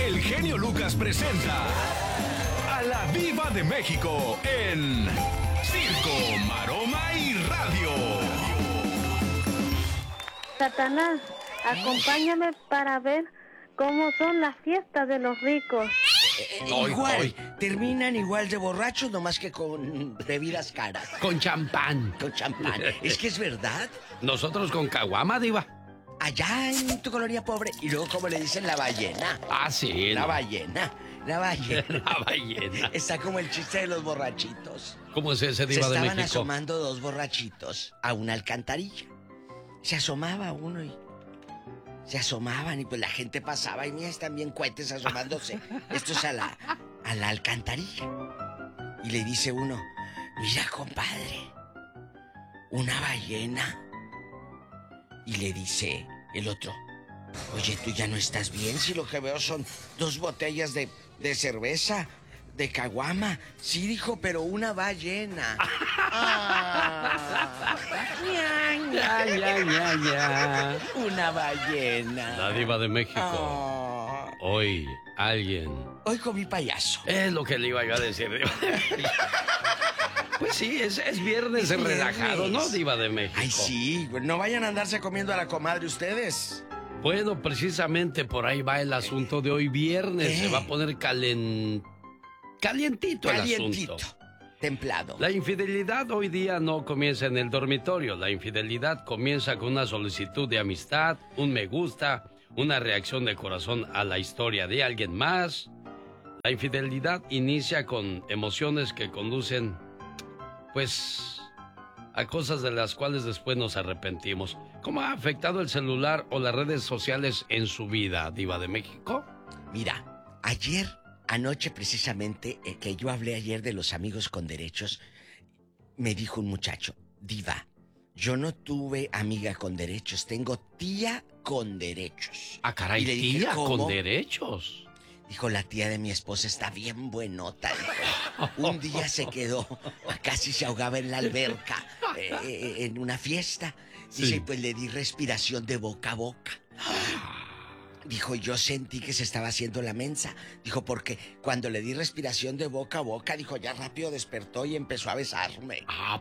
el genio Lucas presenta a la Diva de México en Circo, Maroma y Radio. Satanás, acompáñame para ver cómo son las fiestas de los ricos. Igual, terminan igual de borrachos, nomás que con bebidas caras. Con champán. Con champán. Es que es verdad. Nosotros con caguama, Diva. Allá en tu colonia pobre. Y luego, como le dicen, la ballena. Ah, sí. La ballena. La ballena. La ballena. Está como el chiste de los borrachitos. ¿Cómo es ese, Diva de México? Se estaban asomando dos borrachitos a una alcantarilla. Se asomaba uno y... Se asomaban y pues la gente pasaba y mira, están bien cohetes asomándose. Esto es a la alcantarilla. Y le dice uno, mira, compadre, una ballena. Y le dice el otro, oye, tú ya no estás bien si lo que veo son 2 botellas de cerveza, de caguama. Sí, dijo, pero una ballena. Ya. Una ballena. La Diva de México. Hoy, alguien... Hoy comí payaso. Es lo que le iba yo a decir, Diva de México. Pues sí, es viernes, es relajado, ¿no, Diva de México? Ay, sí, no vayan a andarse comiendo a la comadre ustedes. Bueno, precisamente por ahí va el asunto de hoy viernes. Se va a poner calientito el asunto. Templado. La infidelidad hoy día no comienza en el dormitorio. La infidelidad comienza con una solicitud de amistad, un me gusta, una reacción de corazón a la historia de alguien más. La infidelidad inicia con emociones que conducen, pues, a cosas de las cuales después nos arrepentimos. ¿Cómo ha afectado el celular o las redes sociales en su vida, Diva de México? Mira, anoche precisamente, que yo hablé ayer de los amigos con derechos, me dijo un muchacho, Diva, yo no tuve amiga con derechos, tengo tía con derechos. Ah, caray, y le dije, tía ¿cómo? con derechos. Dijo, la tía de mi esposa está bien buenota. Dijo. Un día se quedó, casi se ahogaba en la alberca, en una fiesta. Dice, Sí. pues le di respiración de boca a boca. Dijo, yo sentí que se estaba haciendo la mensa. Dijo, porque cuando le di respiración de boca a boca, dijo, ya rápido despertó y empezó a besarme. ¿A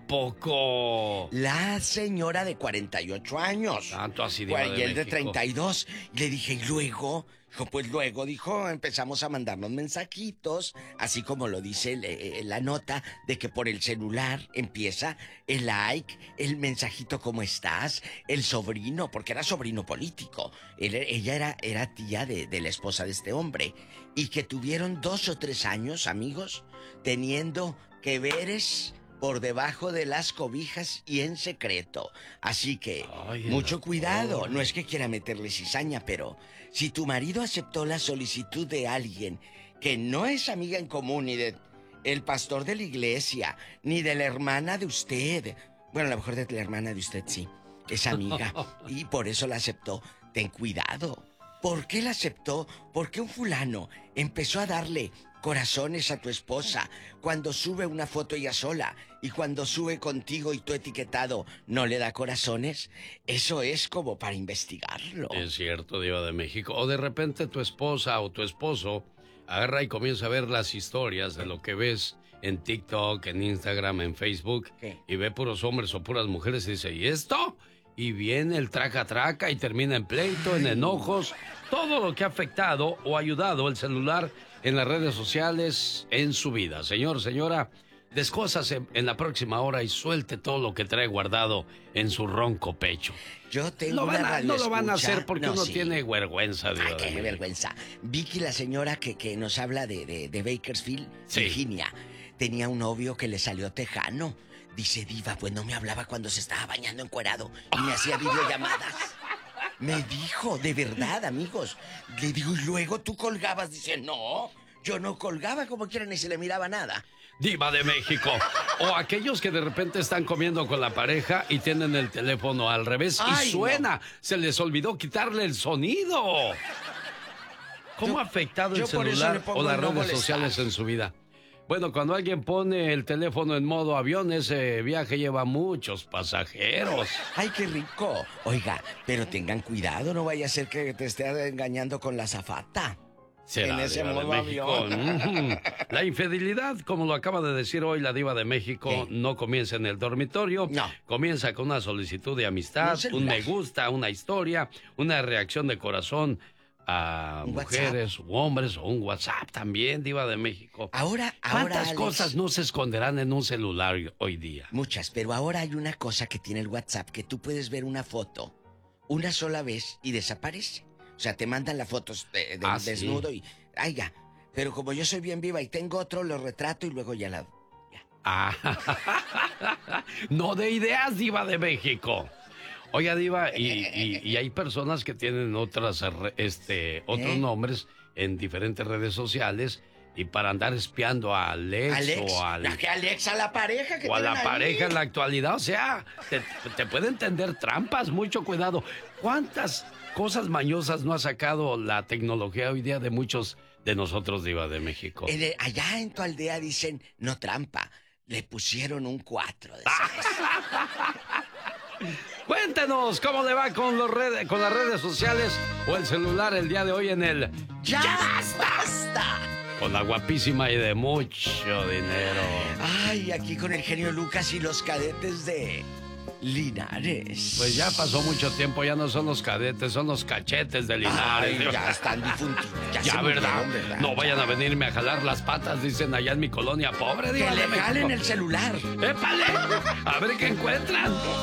poco? La señora de 48 años. Tanto así, Diva de Y él de México. 32. Y le dije, ¿y luego? Dijo, pues luego, dijo, empezamos a mandarnos mensajitos, así como lo dice la nota, de que por el celular empieza el like, el mensajito, ¿cómo estás? El sobrino, porque era sobrino político. Ella era tía de la esposa de este hombre. Y que tuvieron 2 o 3 años, amigos, teniendo que veres por debajo de las cobijas y en secreto. Así que, mucho cuidado. No es que quiera meterle cizaña, pero si tu marido aceptó la solicitud de alguien que no es amiga en común ni de el pastor de la iglesia, ni de la hermana de usted, bueno, a lo mejor de la hermana de usted sí, es amiga, y por eso la aceptó, ten cuidado. ¿Por qué la aceptó? Porque un fulano empezó a darle corazones a tu esposa cuando sube una foto ella sola, y cuando sube contigo y tú etiquetado no le da corazones. Eso es como para investigarlo. Es cierto, Diva de México. O de repente tu esposa o tu esposo agarra y comienza a ver las historias de lo que ves en TikTok, en Instagram, en Facebook, y ve puros hombres o puras mujeres y dice, ¿y esto? Y viene el traca-traca y termina en pleito, en enojos. Todo lo que ha afectado o ayudado el celular en las redes sociales en su vida. Señor, señora, descósase en la próxima hora y suelte todo lo que trae guardado en su ronco pecho. Yo tengo No una lo van a hacer porque no, uno sí. tiene vergüenza, Diva. Ay, qué vergüenza. Vicky, la señora que nos habla de Bakersfield, Sí. Virginia, tenía un novio que le salió tejano. Dice, Diva, pues no me hablaba cuando se estaba bañando encuerado y me hacía videollamadas. Me dijo, de verdad, amigos. Le digo, y luego tú colgabas. Dice, no, yo no colgaba como quiera ni se le miraba nada. Diva de México. O aquellos que de repente están comiendo con la pareja y tienen el teléfono al revés Ay, y suena. no. Se les olvidó quitarle el sonido. ¿Cómo ha afectado el yo por eso celular le pongo o las el no redes molestar. sociales en su vida? Bueno, cuando alguien pone el teléfono en modo avión, ese viaje lleva muchos pasajeros. Ay, qué rico. Oiga, pero tengan cuidado, no vaya a ser que te esté engañando con la azafata. ¿Será, en ese Diva de modo México? avión. La infidelidad, como lo acaba de decir hoy la Diva de México, ¿Qué? no comienza en el dormitorio. No. Comienza con una solicitud de amistad, un me gusta, una historia, una reacción de corazón a Un mujeres u hombres, o un WhatsApp también, Diva de México. Ahora, ¿Cuántas Alex, cosas no se esconderán en un celular hoy día? Muchas, pero ahora hay una cosa que tiene el WhatsApp, que tú puedes ver una foto una sola vez y desaparece. O sea, te mandan las fotos del desnudo sí. y... Ay, ya. Pero como yo soy bien viva y tengo otro, lo retrato y luego ya la... Ya. Ah, no de ideas, Diva de México. Oiga, Diva, y hay personas que tienen otros nombres en diferentes redes sociales y para andar espiando a Alex o al... ¿A Alex a la pareja que o a la tienen pareja ahí? en la actualidad, o sea, te pueden tender trampas, mucho cuidado. ¿Cuántas cosas mañosas no ha sacado la tecnología hoy día de muchos de nosotros, Diva de México? Allá en tu aldea dicen, no trampa, le pusieron un 4 de Cuéntenos cómo le va con las redes sociales o el celular el día de hoy en el ¡Ya basta! Con la guapísima y de mucho dinero. Ay, aquí con el genio Lucas y los cadetes de Linares. Pues ya pasó mucho tiempo, ya no son los cadetes, son los cachetes de Linares. Ay, ya están difuntos. Ya, ¿verdad? No vayan a venirme a jalar las patas, dicen allá en mi colonia pobre. Que Diva le de México. jalen el celular. ¡Épale! A ver qué encuentran.